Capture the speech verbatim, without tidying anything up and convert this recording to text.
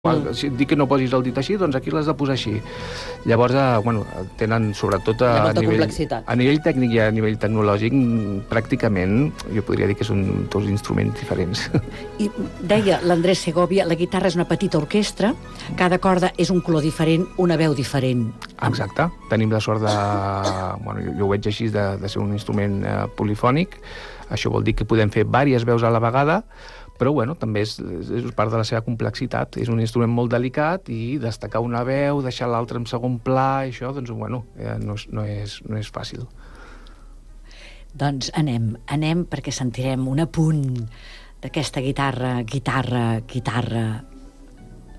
Mm. Si et dic que no posis el dit així, doncs aquí l'has de posar així. Llavors, eh, bueno, tenen sobretot a nivell, a nivell tècnic i a nivell tecnològic, pràcticament, jo podria dir que són dos instruments diferents. I deia l'Andrés Segovia, la guitarra és una petita orquestra, cada corda és un color diferent, una veu diferent. Exacte. Tenim la sort de... Bueno, jo, jo ho veig així, de, de ser un instrument eh, polifònic. Això vol dir que podem fer diverses veus a la vegada, però bueno, també és, és part de la seva complexitat. És un instrument molt delicat i destacar una veu, deixar l'altra en segon pla, això, doncs, bueno, eh, no, és, no, és, no és fàcil. Doncs anem, anem perquè sentirem un apunt d'aquesta guitarra, guitarra, guitarra